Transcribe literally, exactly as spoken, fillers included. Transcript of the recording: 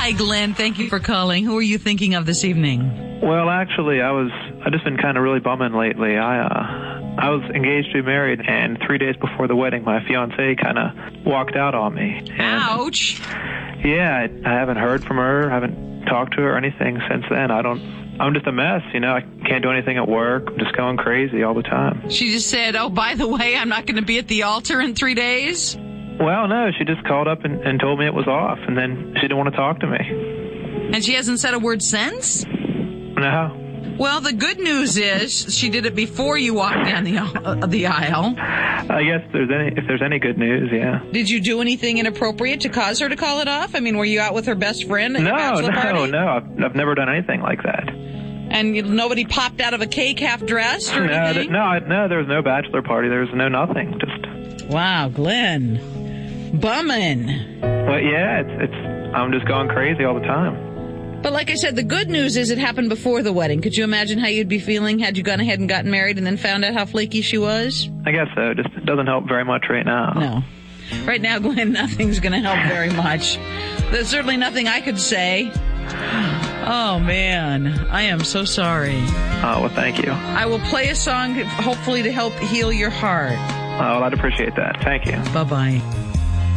Hi, Glenn. Thank you for calling. Who are you thinking of this evening? Well, actually, I was, I've just been kind of really bumming lately. I, uh, I was engaged to be married, and three days before the wedding, my fiancée kind of walked out on me. And, Ouch. Yeah, I, I haven't heard from her, haven't talked to her or anything since then. I don't, I'm just a mess, you know. I can't do anything at work. I'm just going crazy all the time. She just said, oh, by the way, I'm not going to be at the altar in three days? Well, no, she just called up and, and told me it was off, and then she didn't want to talk to me. And she hasn't said a word since? No. Well, the good news is she did it before you walked down the uh, the aisle. I guess there's any, if there's any good news, yeah. Did you do anything inappropriate to cause her to call it off? I mean, were you out with her best friend at no, your bachelor no, party? No, no, I've, I've never done anything like that. And you, nobody popped out of a cake half dressed or no, anything? Th- no, I, no, there was no bachelor party. There was no nothing. Just. Wow, Glenn. Bumming. Well, yeah, it's, it's, I'm just going crazy all the time. But like I said, the good news is it happened before the wedding. Could you imagine how you'd be feeling had you gone ahead and gotten married and then found out how flaky she was? I guess so. Just it doesn't help very much right now. No. Right now, Glenn, nothing's going to help very much. There's certainly nothing I could say. Oh, man. I am so sorry. Oh, well, thank you. I will play a song, hopefully, to help heal your heart. Oh, well, I'd appreciate that. Thank you. Bye-bye.